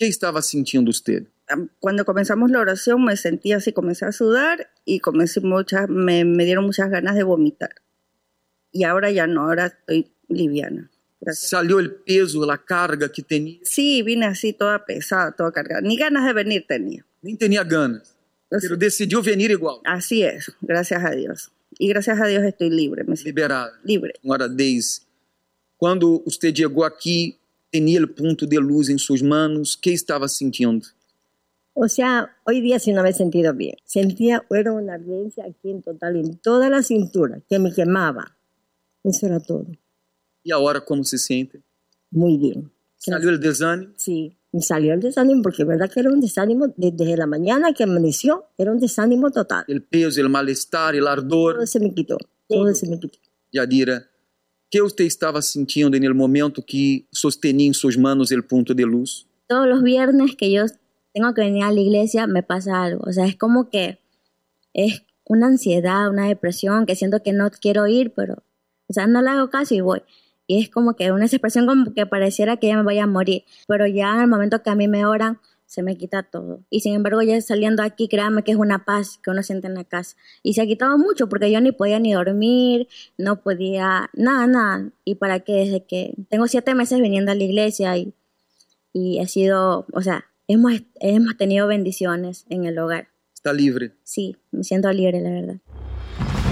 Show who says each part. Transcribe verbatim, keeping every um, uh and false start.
Speaker 1: ¿Qué estaba sintiendo usted?
Speaker 2: Cuando comenzamos la oración me sentí así, comencé a sudar y comencé muchas, me, me dieron muchas ganas de vomitar. Y ahora ya no, ahora estoy liviana. Gracias.
Speaker 1: ¿Salió el peso, la carga que tenía?
Speaker 2: Sí, vine así toda pesada, toda cargada. Ni ganas de venir tenía.
Speaker 1: Nem tenía ganas,
Speaker 2: Entonces,
Speaker 1: pero decidió venir igual.
Speaker 2: así es, gracias a Dios. Y gracias a Dios estoy libre, me siento
Speaker 1: Liberada.
Speaker 2: libre.
Speaker 1: Senhora Deise, quando usted chegou aqui, tinha o ponto de luz em suas manos, o que estava sentindo?
Speaker 3: O sea, hoy día sí no me he sentido bien. Sentía, era una ardencia aquí en total, en toda la cintura, que me quemaba. Eso era todo.
Speaker 1: E agora como se sente?
Speaker 3: Muy bien.
Speaker 1: Saiu o desânimo?
Speaker 3: Sí, me salió el desánimo porque verdad que era un desánimo desde la mañana que amaneció, era un desánimo total.
Speaker 1: O peso, o mal-estar, o ardor?
Speaker 3: Todo se me quitó, todo se me quitó.
Speaker 1: Yadira, o que usted estava sentindo no momento que sostenía em suas manos o ponto de luz?
Speaker 4: Todos los viernes que yo tengo que venir a la iglesia me pasa algo. O sea, es como que es una ansiedad, una depresión, que siento que no quiero ir, pero, o sea, no le hago caso y voy. Y es como que una expresión como que pareciera que ya me vaya a morir. Pero ya en el momento que a mí me oran, se me quita todo. Y sin embargo, ya saliendo aquí, créanme que es una paz que uno siente en la casa. Y se ha quitado mucho porque yo ni podía ni dormir, no podía, nada, nada. Y para qué, desde que tengo siete meses viniendo a la iglesia y, y he sido, o sea, hemos, hemos tenido bendiciones en el hogar.
Speaker 1: Está livre?
Speaker 4: Sí, me siento libre, la verdad.